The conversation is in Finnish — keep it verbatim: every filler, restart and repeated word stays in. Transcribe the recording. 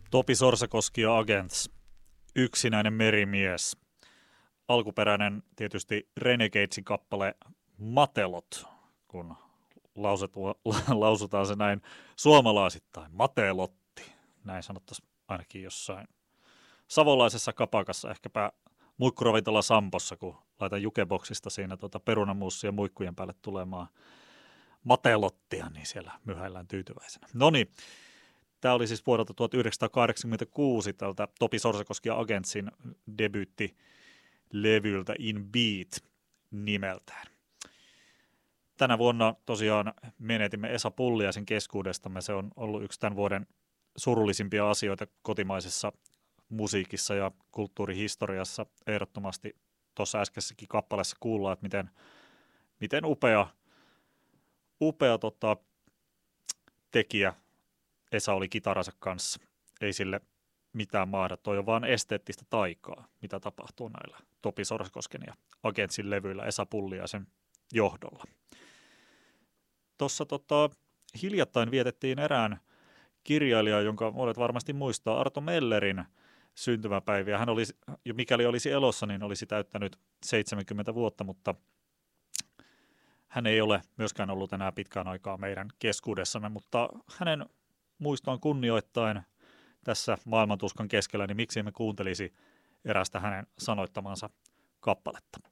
Topi Sorsakoski ja Agents, yksinäinen merimies. Alkuperäinen tietysti Renegadesin kappale Matelot, kun lausetu, lausutaan se näin suomalaisittain. Matelotti, näin sanottaisiin ainakin jossain savolaisessa kapakassa, ehkäpä muikkuravintola Sampossa, kun laitan jukeboksista siinä tuota perunamuussia muikkujen päälle tulemaan Matelottia, niin siellä myhäillään tyytyväisenä. Noniin. Tämä oli siis vuodelta tuhatyhdeksänsataakahdeksankymmentäkuusi tältä Topi Sorsakoski ja Agentsin debyyttilevyltä In Beat nimeltään. Tänä vuonna tosiaan menetimme Esa Pulliaisen keskuudestamme. Se on ollut yksi tämän vuoden surullisimpia asioita kotimaisessa musiikissa ja kulttuurihistoriassa. Ehdottomasti tuossa äskeisessäkin kappaleessa kuullaan, että miten, miten upea, upea tota, tekijä Esa oli kitaransa kanssa. Ei sille mitään maada. Toi on vaan esteettistä taikaa, mitä tapahtuu näillä Topi Sorsakosken ja Agentsin levyillä Esa Pulliaisen johdolla. Tuossa tota, hiljattain vietettiin erään kirjailija, jonka monet varmasti muistaa, Arto Mellerin syntymäpäiviä. Hän olisi, mikäli olisi elossa, niin olisi täyttänyt seitsemänkymmentä vuotta, mutta hän ei ole myöskään ollut enää pitkään aikaa meidän keskuudessamme, mutta hänen muistoon kunnioittain tässä maailmantuskan keskellä, niin miksi emme kuuntelisi erästä hänen sanoittamansa kappaletta.